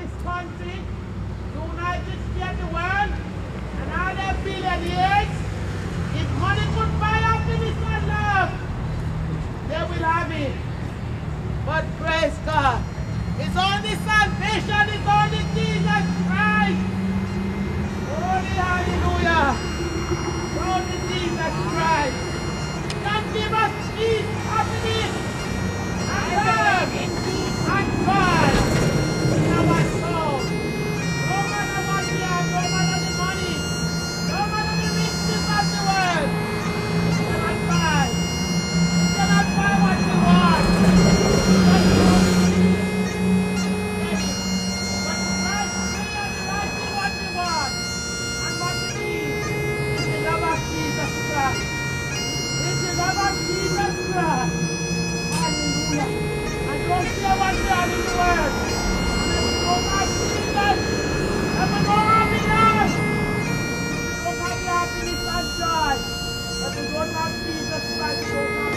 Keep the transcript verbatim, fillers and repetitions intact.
this country, United States of the world, and all their billionaires, if money could buy happiness and love, they will have it. But praise God, it's only salvation, it's only Jesus Christ. Holy hallelujah. It's only Jesus Christ. Can give us peace, happiness, and love, and God in our soul. No matter what we have, no matter the money, no matter the riches of the world, we cannot buy. We cannot buy what we want. But Christ will realize what we want and what we need is the love of Jesus Christ. It's the love of Jesus Christ. Hallelujah. And don't care what we are in the world. And if we don't have Jesus, and we don't have the love, we don't have the happiness and joy. If we don't have Jesus Christ, we don't have